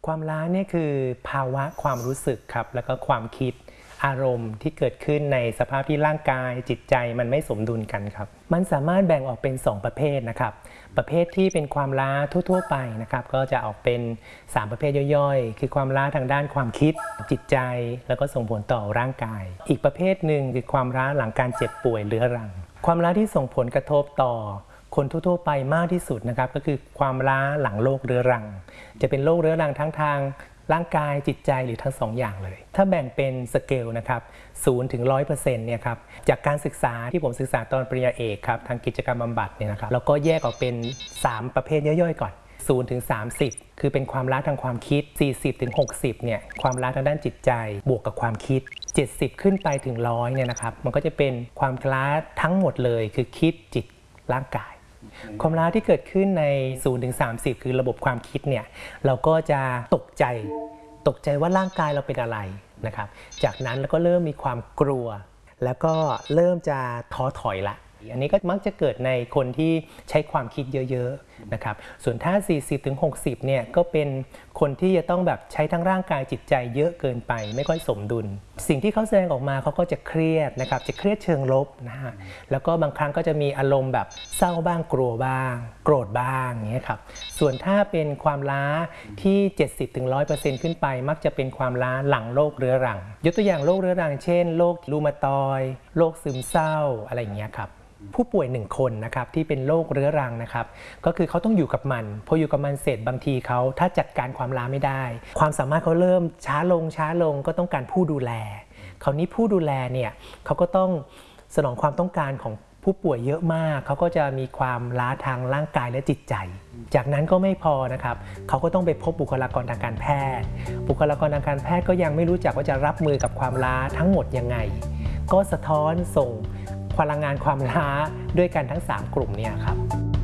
ความล้าเนี่ยคือภาวะความรู้สึกครับแล้วก็ความคิดอารมณ์ที่เกิดขึ้นในสภาพที่ร่างกายจิตใจมันไม่สมดุลกันครับมันสามารถแบ่งออกเป็น2ประเภทนะครับประเภทที่เป็นความล้าทั่วๆไปนะครับก็จะออกเป็น3ประเภทย่อยๆคือความล้าทางด้านความคิดจิตใจแล้วก็ส่งผลต่อร่างกายอีกประเภทหนึ่งคือความล้าหลังการเจ็บป่วยเรื้อรังความล้าที่ส่งผลกระทบต่อคนทั่วๆไปมากที่สุดนะครับก็คือความล้าหลังโรคเรื้อรังจะเป็นโรคเรื้อรังทั้งทางร่างกายจิตใจหรือทั้ง2อย่างเลยถ้าแบ่งเป็นสเกลนะครับ0 ถึง 100% เนี่ยครับจากการศึกษาที่ผมศึกษาตอนปริญญาเอกครับทางกิจกรรมบำบัดเนี่ยนะครับเราก็แยกออกเป็น3ประเภทย่อยๆก่อน0 ถึง 30คือเป็นความล้าทางความคิด40 ถึง 60เนี่ยความล้าทางด้านจิตใจบวกกับความคิด70ขึ้นไปถึง100เนี่ยนะครับมันก็จะเป็นความล้าทั้งหมดเลยคือคิดจิตร่างกายความล้าที่เกิดขึ้นใน0 ถึง 30คือระบบความคิดเนี่ยเราก็จะตกใจว่าร่างกายเราเป็นอะไรนะครับจากนั้นเราก็เริ่มมีความกลัวแล้วก็เริ่มจะท้อถอยละอันนี้ก็มักจะเกิดในคนที่ใช้ความคิดเยอะๆนะครับส่วนถ้า 40-60 เนี่ยก็เป็นคนที่จะต้องแบบใช้ทั้งร่างกายจิตใจเยอะเกินไปไม่ค่อยสมดุลสิ่งที่เขาแสดงออกมาเขาก็จะเครียดนะครับจะเครียดเชิงลบนะฮะแล้วก็บางครั้งก็จะมีอารมณ์แบบเศร้าบ้างกลัวบ้างโกรธบ้างอย่างเงี้ยครับส่วนถ้าเป็นความล้าที่ 70-100% ขึ้นไปมักจะเป็นความล้าหลังโรคเรื้อรังยกตัวอย่างโรคเรื้อรังเช่นโรครูมาตอยด์โรคซึมเศร้าอะไรอย่างเงี้ยครับผู้ป่วย1คนนะครับที่เป็นโรคเรื้อรังนะครับก็คือเขาต้องอยู่กับมันพออยู่กับมันเสร็จบางทีเขาถ้าจัดการความล้าไม่ได้ความสามารถเขาเริ่มช้าลงก็ต้องการผู้ดูแลคราวนี้ผู้ดูแลเนี่ยเขาก็ต้องสนองความต้องการของผู้ป่วยเยอะมากเขาก็จะมีความล้าทางร่างกายและจิตใจจากนั้นก็ไม่พอนะครับเขาก็ต้องไปพบบุคลากรทางการแพทย์บุคลากรทางการแพทย์ก็ยังไม่รู้จักว่าจะรับมือกับความล้าทั้งหมดยังไงก็สะท้อนส่งพลังงานความล้าด้วยกันทั้ง3กลุ่มเนี่ยครับ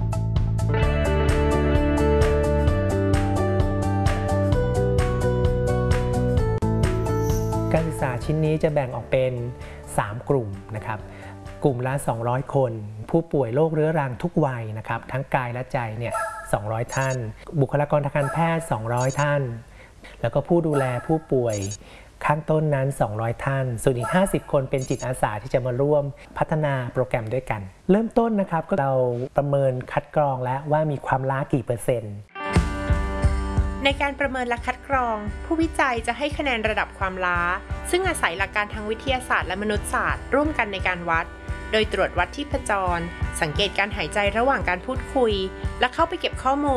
การศึกษาชิ้นนี้จะแบ่งออกเป็น3กลุ่มนะครับกลุ่มละ200คนผู้ป่วยโรคเรื้อรังทุกวัยนะครับทั้งกายและใจเนี่ย200ท่านบุคลากรทางการแพทย์200ท่านแล้วก็ผู้ดูแลผู้ป่วยข้างต้นนั้น200ท่านส่วนอีก50คนเป็นจิตอาสาที่จะมาร่วมพัฒนาโปรแกรมด้วยกันเริ่มต้นนะครับก็เราประเมินคัดกรองแล้วว่ามีความล้ากี่เปอร์เซ็นต์ในการประเมินและคัดกรองผู้วิจัยจะให้คะแนนระดับความล้าซึ่งอาศัยหลักการทางวิทยาศาสตร์และมนุษยศาสตร์ร่วมกันในการวัดโดยตรวจวัดชีพจรสังเกตการหายใจระหว่างการพูดคุยและเข้าไปเก็บข้อมูล